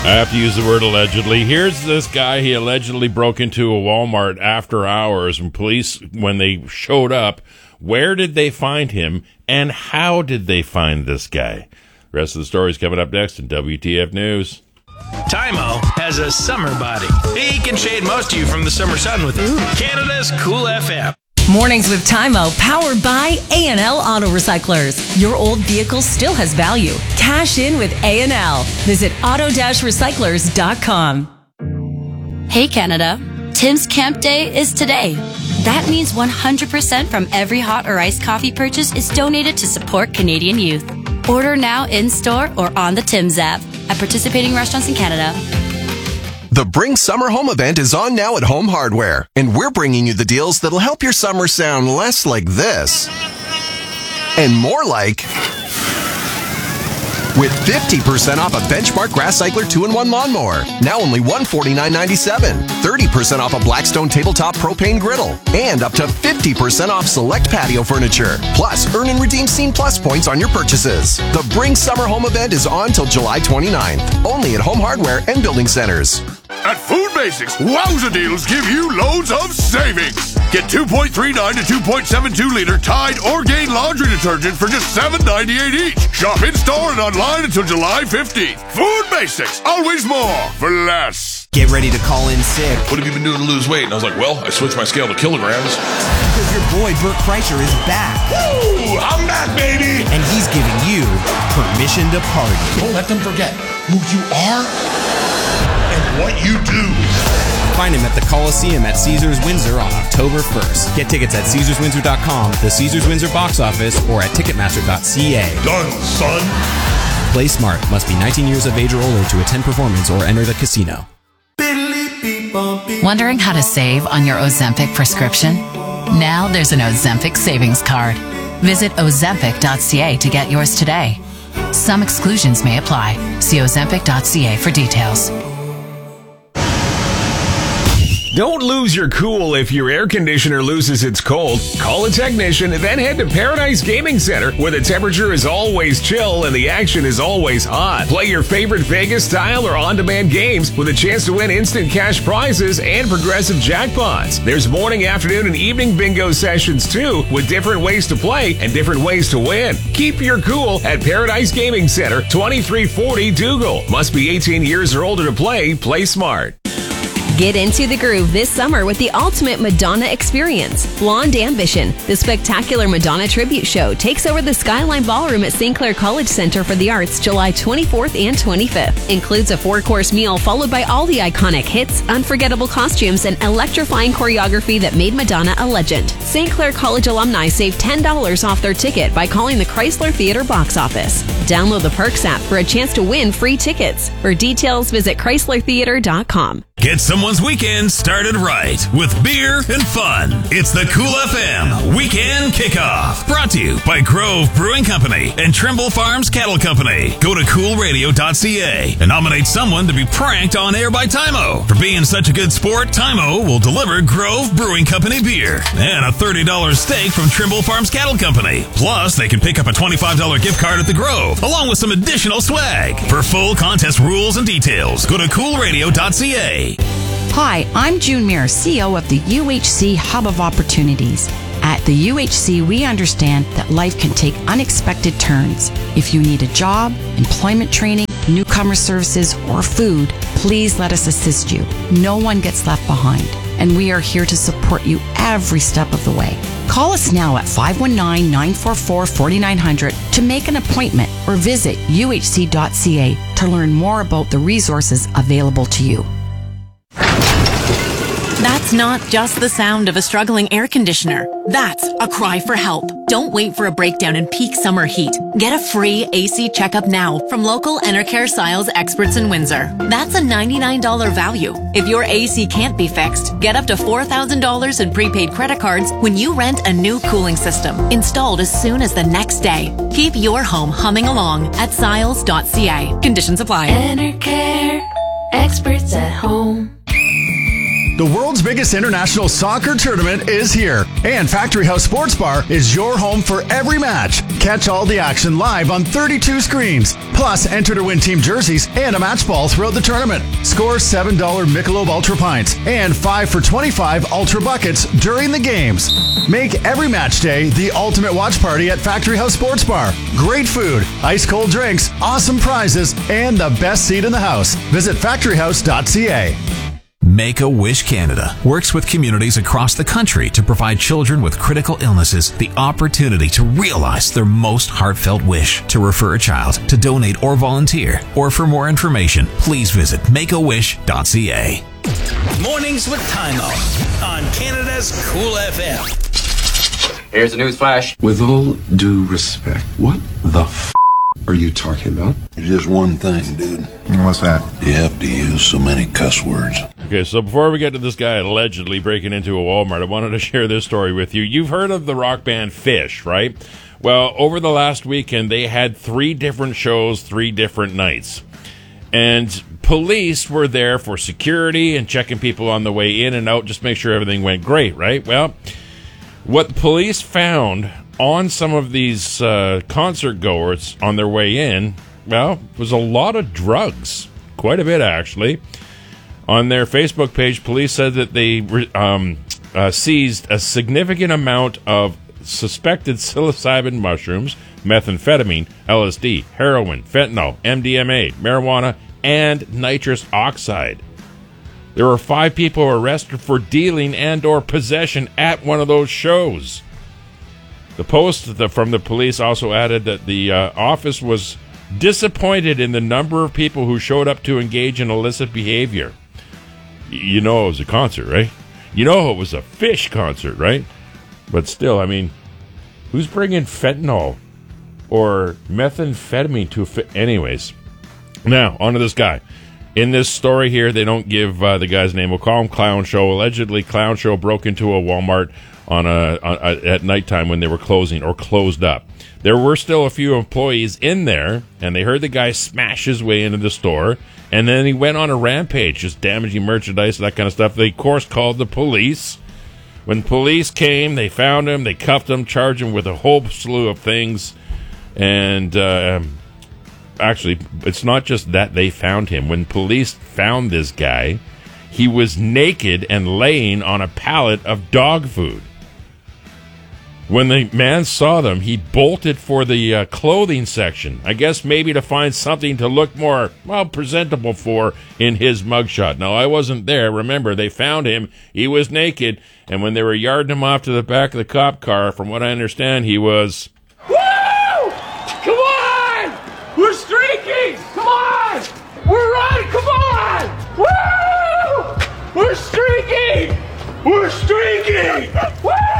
I have to use the word allegedly. Here's this guy. He allegedly broke into a Walmart after hours, and police, when they showed up, where did they find him, and how did they find this guy? The rest of the story is coming up next in WTF News. Tymo has a summer body. He can shade most of you from the summer sun with Canada's Cool FM. Mornings with Tymo, powered by A&L Auto Recyclers. Your old vehicle still has value. Cash in with A&L. Visit auto-recyclers.com. Hey Canada, Tim's Camp Day is today. That means 100% from every hot or iced coffee purchase is donated to support Canadian youth. Order now in-store or on the Tim's app at participating restaurants in Canada. The Bring Summer Home event is on now at Home Hardware, and we're bringing you the deals that'll help your summer sound less like this and more like, with 50% off a Benchmark Grass Cycler 2-in-1 lawnmower, now only $149.97, 30% off a Blackstone Tabletop Propane Griddle, and up to 50% off select patio furniture. Plus, earn and redeem Scene Plus points on your purchases. The Bring Summer Home event is on till July 29th, only at Home Hardware and Building Centers. At Food Basics, Wowza deals give you loads of savings. Get 2.39 to 2.72 liter Tide Orgain laundry detergent for just $7.98 each. Shop in store and online until July 15th. Food Basics, always more for less. Get ready to call in sick. What have you been doing to lose weight? And I was like, well, I switched my scale to kilograms. Because your boy Bert Kreischer is back. Woo! I'm back, baby! And he's giving you permission to party. Don't let them forget who you are and what you do. Find him at the Coliseum at Caesars Windsor on October 1st. Get tickets at CaesarsWindsor.com, the Caesars Windsor box office, or at Ticketmaster.ca. Done, son. Play smart. Must be 19 years of age or older to attend performance or enter the casino. Wondering how to save on your Ozempic prescription? Now there's an Ozempic savings card. Visit Ozempic.ca to get yours today. Some exclusions may apply. See Ozempic.ca for details. Don't lose your cool if your air conditioner loses its cold. Call a technician and then head to Paradise Gaming Center, where the temperature is always chill and the action is always hot. Play your favorite Vegas-style or on-demand games with a chance to win instant cash prizes and progressive jackpots. There's morning, afternoon, and evening bingo sessions, too, with different ways to play and different ways to win. Keep your cool at Paradise Gaming Center, 2340 Dougal. Must be 18 years or older to play. Play smart. Get into the groove this summer with the ultimate Madonna experience. Blonde Ambition, the spectacular Madonna tribute show, takes over the Skyline Ballroom at St. Clair College Center for the Arts July 24th and 25th. Includes a 4-course meal followed by all the iconic hits, unforgettable costumes, and electrifying choreography that made Madonna a legend. St. Clair College alumni save $10 off their ticket by calling the Chrysler Theater box office. Download the Perks app for a chance to win free tickets. For details, visit ChryslerTheater.com. Get someone's weekend started right with beer and fun. It's the Cool FM Weekend Kickoff. Brought to you by Grove Brewing Company and Trimble Farms Cattle Company. Go to coolradio.ca and nominate someone to be pranked on air by Tymo. For being such a good sport, Tymo will deliver Grove Brewing Company beer and a $30 steak from Trimble Farms Cattle Company. Plus, they can pick up a $25 gift card at the Grove, along with some additional swag. For full contest rules and details, go to coolradio.ca. Hi, I'm June Muir, CEO of the UHC Hub of Opportunities. At the UHC, we understand that life can take unexpected turns. If you need a job, employment training, newcomer services, or food, please let us assist you. No one gets left behind, and we are here to support you every step of the way. Call us now at 519-944-4900 to make an appointment or visit uhc.ca to learn more about the resources available to you. That's not just the sound of a struggling air conditioner. That's a cry for help. Don't wait for a breakdown in peak summer heat. Get a free AC checkup now from local Enercare Siles experts in Windsor. That's a $99 value. If your AC can't be fixed, get up to $4,000 in prepaid credit cards when you rent a new cooling system, installed as soon as the next day. Keep your home humming along at siles.ca. Conditions apply. Enercare, experts at home. The world's biggest international soccer tournament is here, and Factory House Sports Bar is your home for every match. Catch all the action live on 32 screens. Plus, enter to win team jerseys and a match ball throughout the tournament. Score $7 Michelob Ultra Pints and 5 for $25 Ultra Buckets during the games. Make every match day the ultimate watch party at Factory House Sports Bar. Great food, ice-cold drinks, awesome prizes, and the best seat in the house. Visit factoryhouse.ca. Make-A-Wish Canada works with communities across the country to provide children with critical illnesses the opportunity to realize their most heartfelt wish. To refer a child, to donate or volunteer, or for more information, please visit makeawish.ca. Mornings with Timo on Canada's Cool FM. Here's a news flash. With all due respect, what the are you talking about? Just one thing, dude. What's that? You have to use so many cuss words. Okay, so before we get to this guy allegedly breaking into a Walmart, I wanted to share this story with you. You've heard of the rock band Phish, right? Well, over the last weekend, they had 3 different shows, 3 different nights. And police were there for security and checking people on the way in and out, just make sure everything went great, right? Well, what the police found on some of these concert goers on their way in, well, was a lot of drugs. Quite a bit, actually. On their Facebook page, police said that they seized a significant amount of suspected psilocybin mushrooms, methamphetamine, LSD, heroin, fentanyl, MDMA, marijuana, and nitrous oxide. There were 5 people arrested for dealing and or possession at one of those shows. The post from the police also added that the office was disappointed in the number of people who showed up to engage in illicit behavior. You know it was a concert, right? You know it was a Phish concert, right? But still, I mean, who's bringing fentanyl or methamphetamine to anyways? Now, on to this guy. In this story here, they don't give the guy's name. We'll call him Clown Show. Allegedly, Clown Show broke into a Walmart at nighttime when they were closing or closed up. There were still a few employees in there, and they heard the guy smash his way into the store, and then he went on a rampage, just damaging merchandise, that kind of stuff. They, of course, called the police. When police came, they found him, they cuffed him, charged him with a whole slew of things, and actually, it's not just that they found him. When police found this guy, he was naked and laying on a pallet of dog food. When the man saw them, he bolted for the clothing section. I guess maybe to find something to look more, well, presentable for in his mugshot. Now, I wasn't there. Remember, they found him. He was naked. And when they were yarding him off to the back of the cop car, from what I understand, he was... Woo! Come on! We're streaking! Come on! We're running! Come on! Woo! We're streaking! We're streaking!